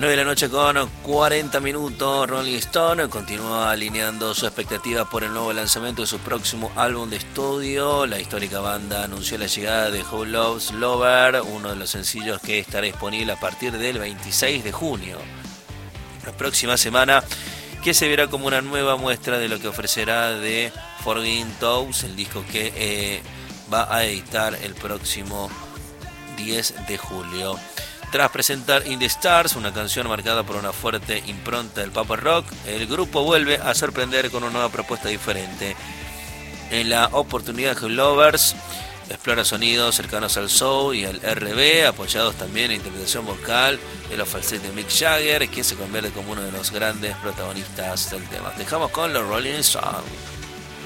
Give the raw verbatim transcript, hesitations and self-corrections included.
nueve de la noche con cuarenta minutos, Rolling Stone continúa alineando su expectativa por el nuevo lanzamiento de su próximo álbum de estudio. La histórica banda anunció la llegada de Who Loves Lover, uno de los sencillos que estará disponible a partir del veintiséis de junio. La próxima semana, que se verá como una nueva muestra de lo que ofrecerá de Forbidden Toes, el disco que eh, va a editar el próximo diez de julio. Tras presentar In the Stars, una canción marcada por una fuerte impronta del pop rock, el grupo vuelve a sorprender con una nueva propuesta diferente. En la oportunidad, Who Lovers explora sonidos cercanos al soul y al R and B, apoyados también en la interpretación vocal de los falsetes de Mick Jagger, quien se convierte como uno de los grandes protagonistas del tema. Dejamos con los Rolling Stones.